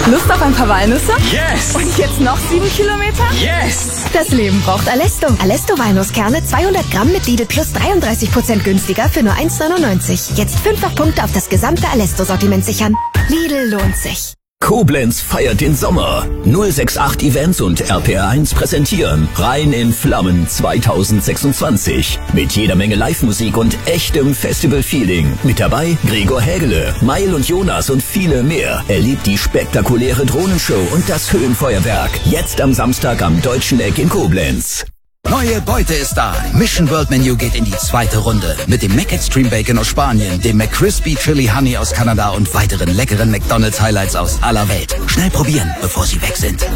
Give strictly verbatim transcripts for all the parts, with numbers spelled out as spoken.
Lust auf ein paar Walnüsse? Yes! Und jetzt noch sieben Kilometer? Yes! Das Leben braucht Alesto. Alesto Walnusskerne zweihundert Gramm mit Lidl Plus dreiunddreißig Prozent günstiger für nur eins neunundneunzig. Jetzt fünffach Punkte auf das gesamte Alesto-Sortiment sichern. Lidl lohnt sich. Koblenz feiert den Sommer. null sechs acht Events und R P R eins präsentieren Rhein in Flammen zweitausendsechsundzwanzig. Mit jeder Menge Live-Musik und echtem Festival-Feeling. Mit dabei Gregor Hägele, Meil und Jonas und viele mehr. Erlebt die spektakuläre Drohnenshow und das Höhenfeuerwerk. Jetzt am Samstag am Deutschen Eck in Koblenz. Neue Beute ist da. Mission World Menu geht in die zweite Runde. Mit dem Mac Extreme Bacon aus Spanien, dem McCrispy Chili Honey aus Kanada und weiteren leckeren McDonald's Highlights aus aller Welt. Schnell probieren, bevor sie weg sind.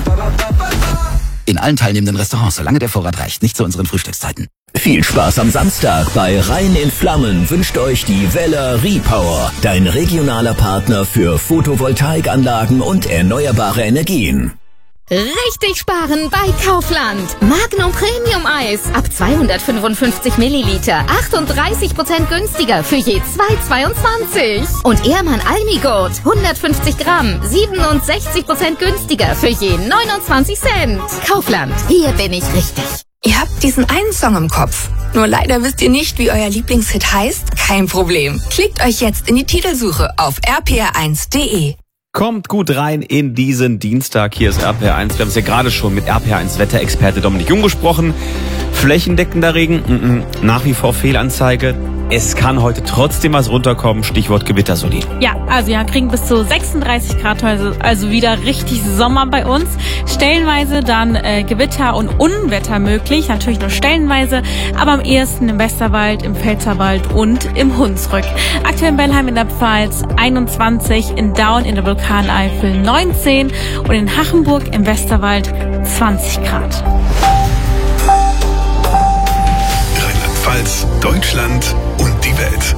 In allen teilnehmenden Restaurants, solange der Vorrat reicht. Nicht zu unseren Frühstückszeiten. Viel Spaß am Samstag bei Rhein in Flammen wünscht euch die Weller Repower, dein regionaler Partner für Photovoltaikanlagen und erneuerbare Energien. Richtig sparen bei Kaufland. Magnum Premium Eis ab zweihundertfünfundfünfzig Milliliter, achtunddreißig Prozent günstiger für je zwei Euro zweiundzwanzig. Und Ehrmann Almigurt hundertfünfzig Gramm, siebenundsechzig Prozent günstiger für je neunundzwanzig Cent. Kaufland, hier bin ich richtig. Ihr habt diesen einen Song im Kopf. Nur leider wisst ihr nicht, wie euer Lieblingshit heißt? Kein Problem. Klickt euch jetzt in die Titelsuche auf r p r eins punkt d e. Kommt gut rein in diesen Dienstag. Hier ist R P R eins. Wir haben es ja gerade schon mit R P R eins Wetterexperte Dominik Jung gesprochen. Flächendeckender Regen, mm-mm, nach wie vor Fehlanzeige. Es kann heute trotzdem was runterkommen. Stichwort Gewitter, Soli. Ja, also ja, kriegen bis zu sechsunddreißig Grad heute, also wieder richtig Sommer bei uns. Stellenweise dann äh, Gewitter und Unwetter möglich, natürlich nur stellenweise, aber am ehesten im Westerwald, im Pfälzerwald und im Hunsrück. Aktuell in Bellheim in der Pfalz einundzwanzig, in Daun in der Vulkaneifel neunzehn und in Hachenburg im Westerwald zwanzig Grad. Rheinland-Pfalz, Deutschland und die Welt.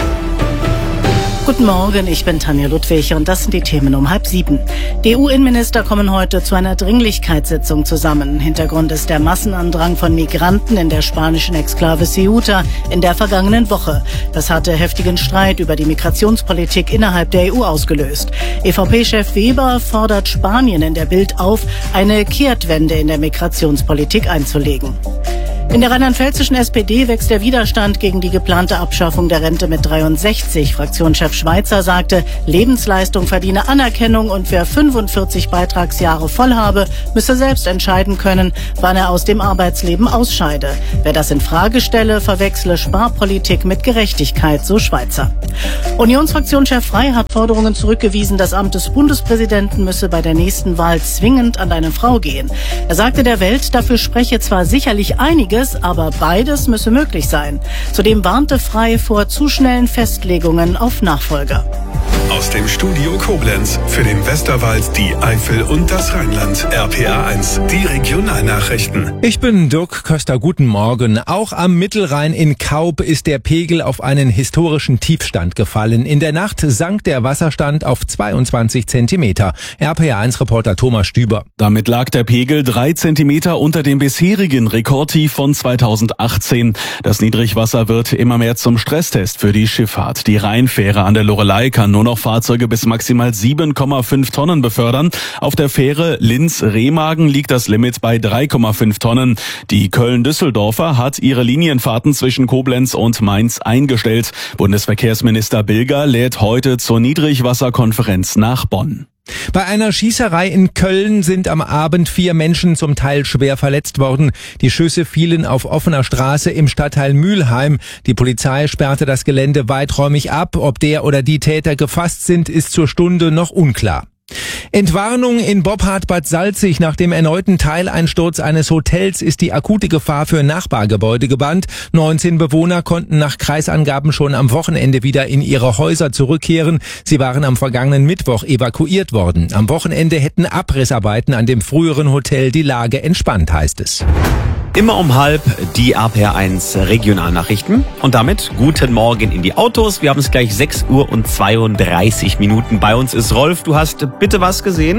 Guten Morgen, ich bin Tanja Ludwig und das sind die Themen um halb sieben. Die E U-Innenminister kommen heute zu einer Dringlichkeitssitzung zusammen. Hintergrund ist der Massenandrang von Migranten in der spanischen Exklave Ceuta in der vergangenen Woche. Das hatte heftigen Streit über die Migrationspolitik innerhalb der E U ausgelöst. E V P-Chef Weber fordert Spanien in der Bild auf, eine Kehrtwende in der Migrationspolitik einzulegen. In der rheinland-pfälzischen S P D wächst der Widerstand gegen die geplante Abschaffung der Rente mit dreiundsechzig. Fraktionschef Schweizer sagte, Lebensleistung verdiene Anerkennung und wer fünfundvierzig Beitragsjahre voll habe, müsse selbst entscheiden können, wann er aus dem Arbeitsleben ausscheide. Wer das in Frage stelle, verwechsle Sparpolitik mit Gerechtigkeit, so Schweizer. Unionsfraktionschef Frey hat Forderungen zurückgewiesen, das Amt des Bundespräsidenten müsse bei der nächsten Wahl zwingend an eine Frau gehen. Er sagte der Welt, dafür spreche zwar sicherlich einiges, aber beides müsse möglich sein. Zudem warnte Frey vor zu schnellen Festlegungen auf Nachfolger. Aus dem Studio Koblenz für den Westerwald, die Eifel und das Rheinland. R P R eins, die Regionalnachrichten. Ich bin Dirk Köster, guten Morgen. Auch am Mittelrhein in Kaub ist der Pegel auf einen historischen Tiefstand gefallen. In der Nacht sank der Wasserstand auf zweiundzwanzig Zentimeter. R P R eins Reporter Thomas Stüber. Damit lag der Pegel drei Zentimeter unter dem bisherigen Rekordtief von zweitausendachtzehn. Das Niedrigwasser wird immer mehr zum Stresstest für die Schifffahrt. Die Rheinfähre an der Loreley kann nur noch Fahrzeuge bis maximal sieben Komma fünf Tonnen befördern. Auf der Fähre Linz-Remagen liegt das Limit bei drei Komma fünf Tonnen. Die Köln-Düsseldorfer hat ihre Linienfahrten zwischen Koblenz und Mainz eingestellt. Bundesverkehrsminister Bilger lädt heute zur Niedrigwasserkonferenz nach Bonn. Bei einer Schießerei in Köln sind am Abend vier Menschen zum Teil schwer verletzt worden. Die Schüsse fielen auf offener Straße im Stadtteil Mülheim. Die Polizei sperrte das Gelände weiträumig ab. Ob der oder die Täter gefasst sind, ist zur Stunde noch unklar. Entwarnung in Boppard Bad Salzig. Nach dem erneuten Teileinsturz eines Hotels ist die akute Gefahr für Nachbargebäude gebannt. neunzehn Bewohner konnten nach Kreisangaben schon am Wochenende wieder in ihre Häuser zurückkehren. Sie waren am vergangenen Mittwoch evakuiert worden. Am Wochenende hätten Abrissarbeiten an dem früheren Hotel die Lage entspannt, heißt es. Immer um halb die R P R eins Regionalnachrichten. Und damit guten Morgen in die Autos. Wir haben es gleich sechs Uhr und zweiunddreißig Minuten. Bei uns ist Rolf. Du hast bitte was gesehen?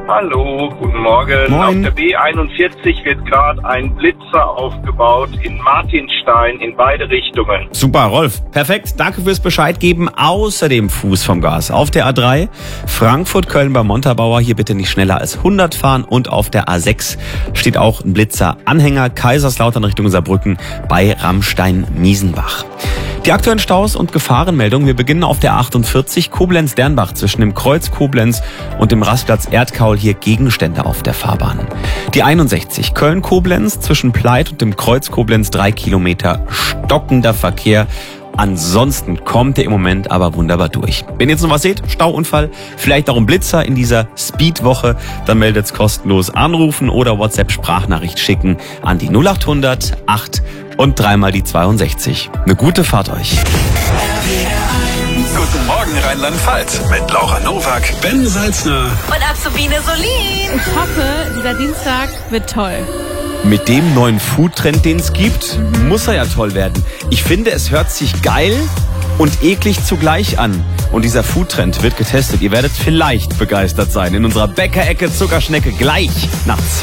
Hallo, guten Morgen. Moin. Auf der B einundvierzig wird gerade ein Blitzer aufgebaut in Martinstein in beide Richtungen. Super, Rolf. Perfekt. Danke fürs Bescheid geben. Außerdem Fuß vom Gas. Auf der A drei Frankfurt-Köln bei Montabaur. Hier bitte nicht schneller als hundert fahren. Und auf der A sechs steht auch ein Blitzer-Anhänger. Kaiserslautern Richtung Saarbrücken bei Ramstein-Miesenbach. Die aktuellen Staus und Gefahrenmeldungen. Wir beginnen auf der achtundvierzig Koblenz-Dernbach zwischen dem Kreuz Koblenz und dem Rastplatz Erdkaul. Hier Gegenstände auf der Fahrbahn. Die einundsechzig Köln-Koblenz zwischen Pleit und dem Kreuz Koblenz drei Kilometer stockender Verkehr. Ansonsten kommt er im Moment aber wunderbar durch. Wenn ihr jetzt noch was seht, Stauunfall, vielleicht auch ein Blitzer in dieser Speedwoche, dann meldet's kostenlos, anrufen oder WhatsApp-Sprachnachricht schicken an die null achthundert acht und dreimal die zweiundsechzig. Eine gute Fahrt euch. Guten Morgen Rheinland-Pfalz mit Laura Nowak, Ben Salzner Und Azubine Solin. Ich hoffe, dieser Dienstag wird toll. Mit dem neuen Foodtrend, den es gibt, muss er ja toll werden. Ich finde, es hört sich geil und eklig zugleich an. Und dieser Foodtrend wird getestet. Ihr werdet vielleicht begeistert sein. In unserer Bäckerecke Zuckerschnecke gleich nach zwei